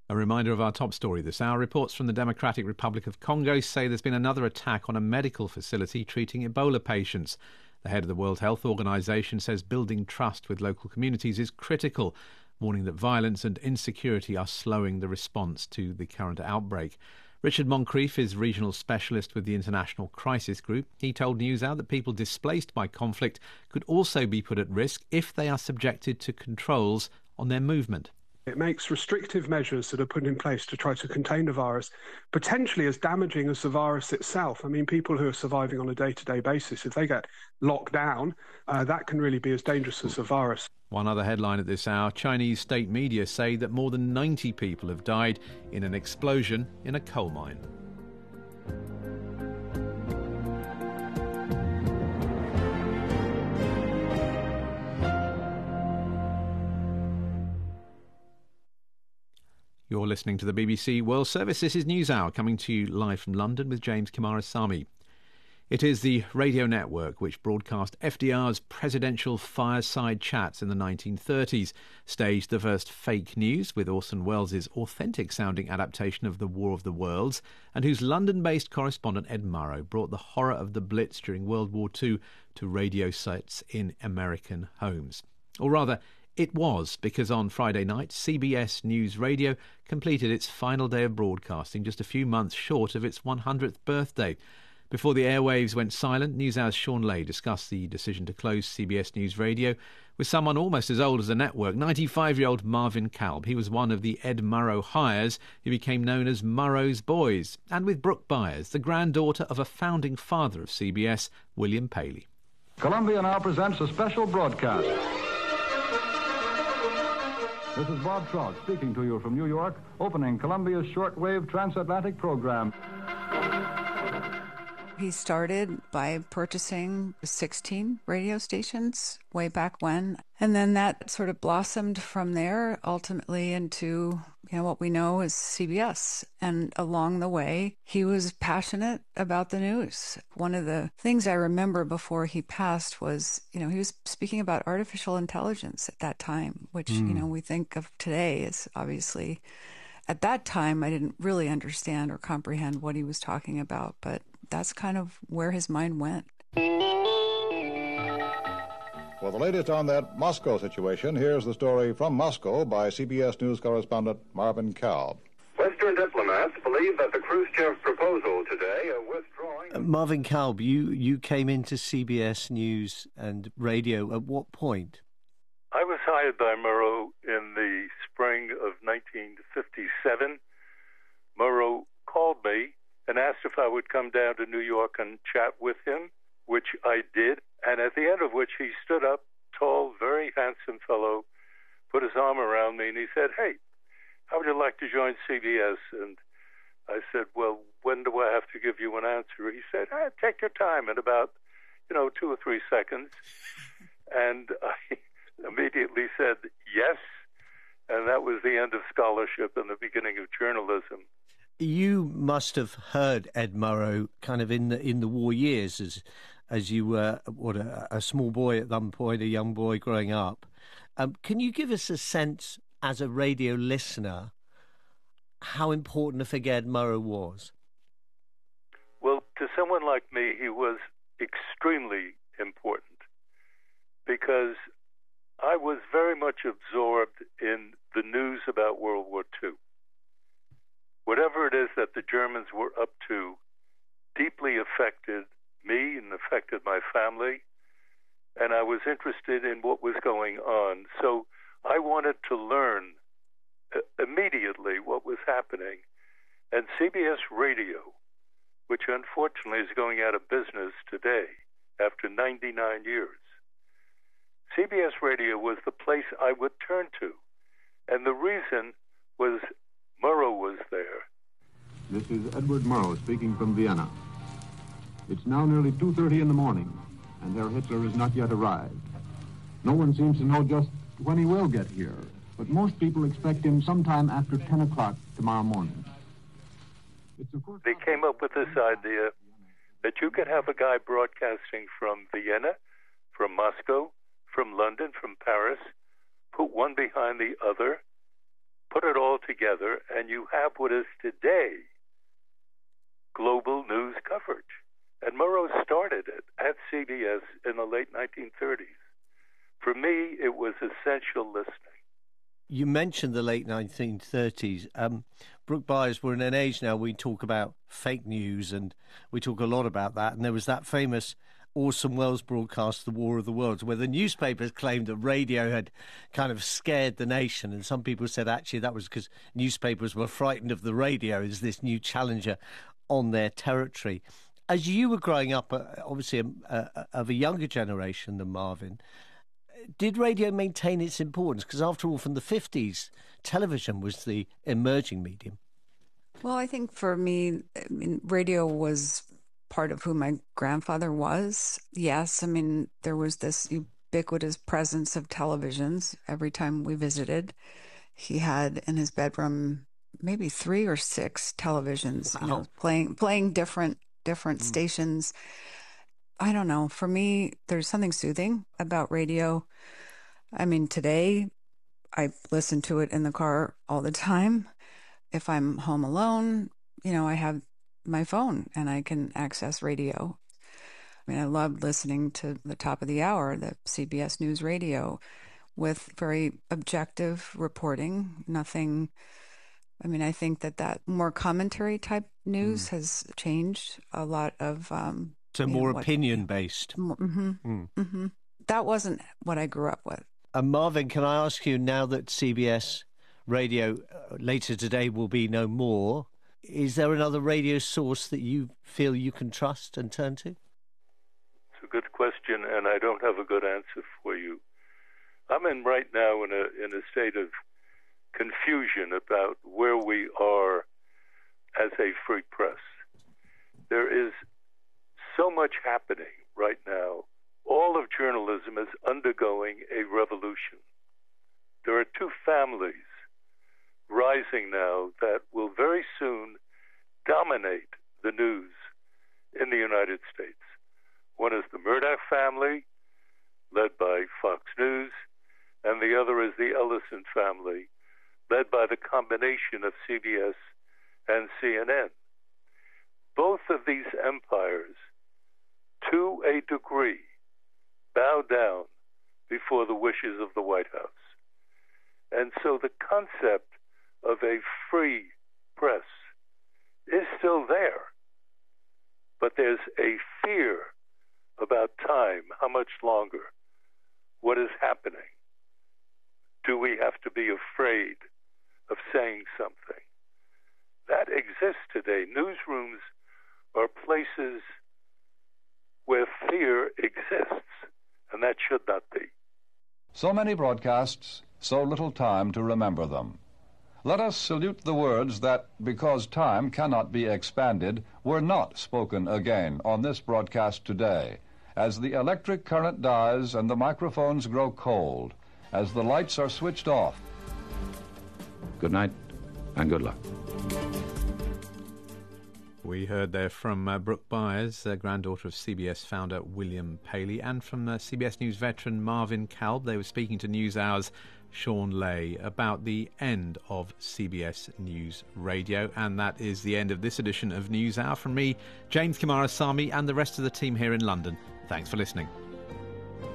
A reminder of our top story this hour. Reports from the Democratic Republic of Congo say there's been another attack on a medical facility treating Ebola patients. The head of the World Health Organization says building trust with local communities is critical, warning that violence and insecurity are slowing the response to the current outbreak. Richard Moncrief is regional specialist with the International Crisis Group. He told NewsHour that people displaced by conflict could also be put at risk if they are subjected to controls on their movement. It makes restrictive measures that are put in place to try to contain the virus potentially as damaging as the virus itself. I mean, people who are surviving on a day-to-day basis, if they get locked down, that can really be as dangerous as the virus. One other headline at this hour, Chinese state media say that more than 90 people have died in an explosion in a coal mine. You're listening to the BBC World Service. This is NewsHour, coming to you live from London with James Kimarasamy. It is the radio network which broadcast FDR's presidential fireside chats in the 1930s, staged the first fake news with Orson Welles' authentic-sounding adaptation of The War of the Worlds, and whose London-based correspondent Ed Murrow brought the horror of the Blitz during World War II to radio sets in American homes. Or rather, it was, because on Friday night, CBS News Radio completed its final day of broadcasting just a few months short of its 100th birthday. Before the airwaves went silent, NewsHour's Sean Lay discussed the decision to close CBS News Radio with someone almost as old as the network, 95-year-old Marvin Kalb. He was one of the Ed Murrow hires who became known as Murrow's Boys, and with Brooke Byers, the granddaughter of a founding father of CBS, William Paley. Columbia now presents a special broadcast. This is Bob Trout speaking to you from New York, opening Columbia's shortwave transatlantic program. He started by purchasing 16 radio stations way back when, and then that sort of blossomed from there ultimately into what we know as CBS. And along the way, he was passionate about the news. One of the things I remember before he passed was, he was speaking about artificial intelligence at that time, which, we think of today as obviously. At that time, I didn't really understand or comprehend what he was talking about, but that's kind of where his mind went. For the latest on that Moscow situation, here's the story from Moscow by CBS News correspondent Marvin Kalb. Western diplomats believe that the Khrushchev proposal today of withdrawing... Marvin Kalb, you came into CBS News and radio at what point? I was hired by Murrow in the spring of 1957. Murrow called me and asked if I would come down to New York and chat with him, which I did, and at the end of which he stood up, tall, very handsome fellow, put his arm around me, and he said, "Hey, how would you like to join CBS?" And I said, "Well, when do I have to give you an answer?" He said, "Take your time," in about, 2 or 3 seconds. And I immediately said yes, and that was the end of scholarship and the beginning of journalism. You must have heard Ed Murrow kind of in the war years as you were a small boy at one point, a young boy growing up. Can you give us a sense as a radio listener how important a figure Ed Murrow was? Well, to someone like me, he was extremely important because I was very much absorbed in the news about World War II. Whatever it is that the Germans were up to deeply affected me and affected my family, and I was interested in what was going on. So I wanted to learn immediately what was happening. And CBS Radio, which unfortunately is going out of business today after 99 years, CBS Radio was the place I would turn to. And the reason was Murrow was there. This is Edward Murrow speaking from Vienna. It's now nearly 2:30 in the morning, and Herr Hitler has not yet arrived. No one seems to know just when he will get here, but most people expect him sometime after 10 o'clock tomorrow morning. They came up with this idea that you could have a guy broadcasting from Vienna, from Moscow, from London, from Paris, put one behind the other, put it all together, and you have what is today global news coverage. And Murrow started it at CBS in the late 1930s. For me, it was essential listening. You mentioned the late 1930s. Brooke Byers, we're in an age now we talk about fake news, and we talk a lot about that. And there was that famous Orson Welles broadcast, The War of the Worlds, where the newspapers claimed that radio had kind of scared the nation. And some people said actually that was because newspapers were frightened of the radio as this new challenger on their territory. As you were growing up, obviously of a younger generation than Marvin, did radio maintain its importance? Because after all, from the 50s, television was the emerging medium. Well, I think for me, radio was part of who my grandfather was. Yes, there was this ubiquitous presence of televisions every time we visited. He had in his bedroom maybe 3 or 6 televisions, Wow. playing different stations. I don't know. For me, there's something soothing about radio. Today I listen to it in the car all the time. If I'm home alone, I have my phone and I can access radio. I loved listening to the top of the hour, the CBS News Radio, with very objective reporting. Nothing. I think that more commentary type news has changed a lot of. So more opinion-based. That wasn't what I grew up with. And Marvin, can I ask you, now that CBS Radio later today will be no more, is there another radio source that you feel you can trust and turn to? It's a good question, and I don't have a good answer for you. I'm right now in a state of confusion about where we are as a free press. There is so much happening right now. All of journalism is undergoing a revolution. There are 2 families rising now that will very soon dominate the news in the United States. One is the Murdoch family, led by Fox News, and the other is the Ellison family, led by the combination of CBS and CNN. Both of these empires, to a degree, bow down before the wishes of the White House. And so the concept of a free press is still there. But there's a fear about time, how much longer, what is happening. Do we have to be afraid of saying something? That exists today. Newsrooms are places where fear exists, and that should not be. So many broadcasts, so little time to remember them. Let us salute the words that, because time cannot be expanded, were not spoken again on this broadcast today, as the electric current dies and the microphones grow cold, as the lights are switched off. Good night and good luck. We heard there from Brooke Byers, granddaughter of CBS founder William Paley, and from CBS News veteran Marvin Kalb. They were speaking to NewsHour's Sean Lay about the end of CBS News Radio. And that is the end of this edition of NewsHour. From me, James Camarazami, and the rest of the team here in London. Thanks for listening.